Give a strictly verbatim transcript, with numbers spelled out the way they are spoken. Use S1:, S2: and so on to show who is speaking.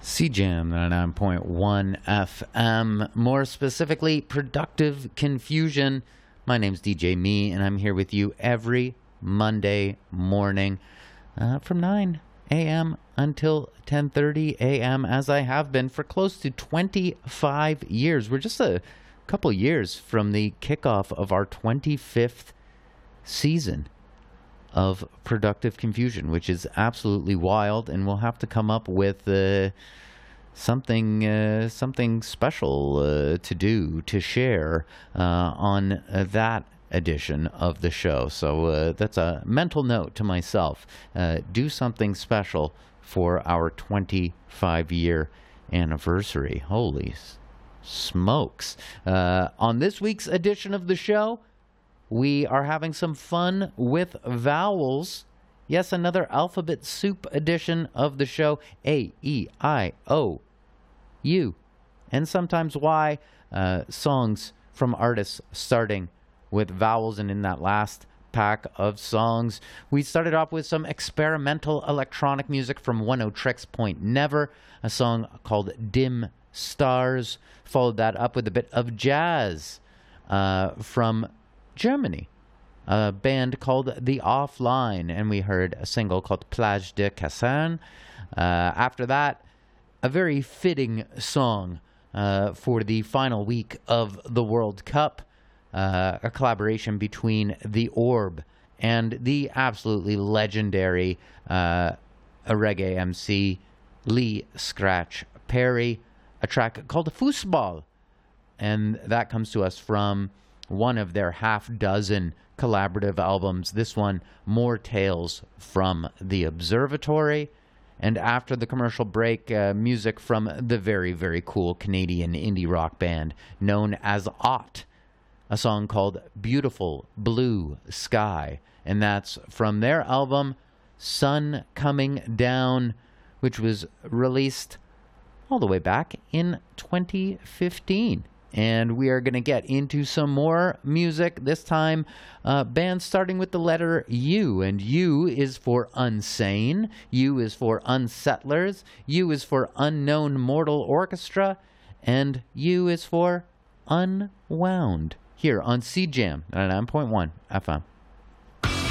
S1: C Jam ninety-nine point one F M, more specifically, Productive Confusion. My name's D J Me, and I'm here with you every Monday morning uh, from nine a.m. until ten thirty a.m., as I have been for close to twenty-five years. We're just a couple years from the kickoff of our twenty-fifth season of Productive Confusion, which is absolutely wild, and we'll have to come up with uh, something uh, something special uh, to do, to share uh, on uh, that edition of the show. So uh, that's a mental note to myself. Uh, do something special for our twenty-five year anniversary. Holy s- smokes. Uh, on this week's edition of the show, we are having some fun with vowels. Yes, another alphabet soup edition of the show. A, E, I, O, U, and sometimes Y. Uh, songs from artists starting with vowels. And in that last pack of songs, we started off with some experimental electronic music from One Oh Tricks Point Never, a song called Dim Stars. Followed that up with a bit of jazz uh, from Germany, a band called The Offline, and we heard a single called Plage de Cassan. Uh, after that, a very fitting song uh, for the final week of the World Cup, uh, a collaboration between The Orb and the absolutely legendary uh, a reggae M C Lee Scratch Perry, a track called Fußball, and that comes to us from one of their half dozen collaborative albums. This one, More Tales from the Observatory. And after the commercial break, uh, music from the very, very cool Canadian indie rock band known as Ott, a song called Beautiful Blue Sky. And that's from their album, Sun Coming Down, which was released all the way back in twenty fifteen. And we are going to get into some more music, this time uh, bands starting with the letter U. And U is for Unsane, U is for Unsettlers, U is for Unknown Mortal Orchestra, and U is for Unwound, here on C Jam ninety-nine point one F M.